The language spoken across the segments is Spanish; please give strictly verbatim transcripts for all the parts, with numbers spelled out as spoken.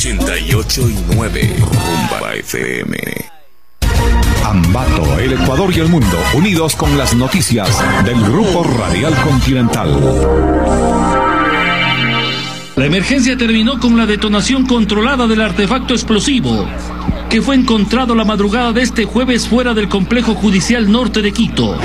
ochenta y ocho y nueve Rumba F M. Ambato, el Ecuador y el mundo, unidos con las noticias del Grupo Radial Continental. La emergencia terminó con la detonación controlada del artefacto explosivo, que fue encontrado la madrugada de este jueves fuera del complejo judicial norte de Quito.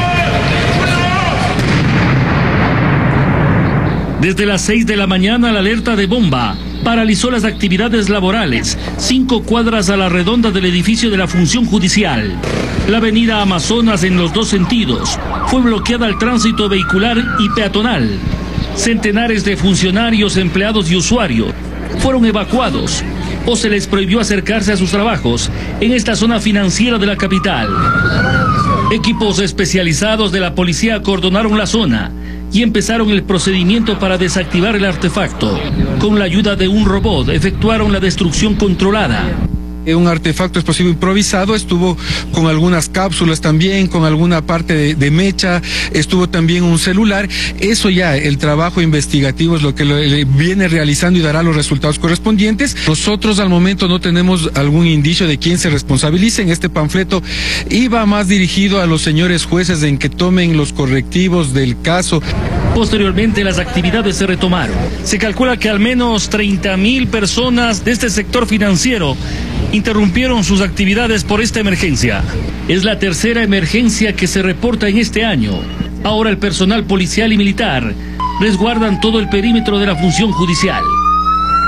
Desde las seis de la mañana, la alerta de bomba paralizó las actividades laborales, cinco cuadras a la redonda del edificio de la función judicial. La avenida Amazonas en los dos sentidos fue bloqueada al tránsito vehicular y peatonal. Centenares de funcionarios, empleados y usuarios fueron evacuados o se les prohibió acercarse a sus trabajos en esta zona financiera de la capital. Equipos especializados de la policía acordonaron la zona y empezaron el procedimiento para desactivar el artefacto. Con la ayuda de un robot efectuaron la destrucción controlada. Un artefacto explosivo improvisado, estuvo con algunas cápsulas también, con alguna parte de, de mecha, estuvo también un celular. Eso ya, el trabajo investigativo es lo que lo, le viene realizando y dará los resultados correspondientes. Nosotros al momento no tenemos algún indicio de quién se responsabilice. En este panfleto iba más dirigido a los señores jueces en que tomen los correctivos del caso. Posteriormente las actividades se retomaron. Se calcula que al menos treinta mil personas de este sector financiero interrumpieron sus actividades por esta emergencia. Es la tercera emergencia que se reporta en este año. Ahora el personal policial y militar resguardan todo el perímetro de la función judicial.